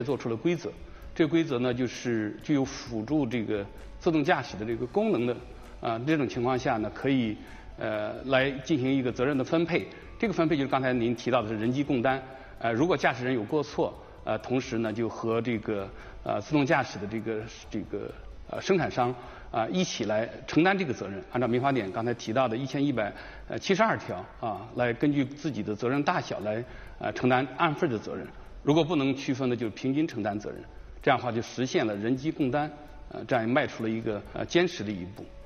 做出了规则，这个规则呢就是具有辅助这个自动驾驶的这个功能的这种情况下呢，可以来进行一个责任的分配。这个分配就是刚才您提到的是人机共担。如果驾驶人有过错，同时呢就和这个自动驾驶的这个生产商一起来承担这个责任。按照民法典刚才提到的1172条来根据自己的责任大小来承担按份的责任。如果不能区分的，就是平均承担责任。这样的话就实现了人机共担，这样迈出了一个坚实的一步。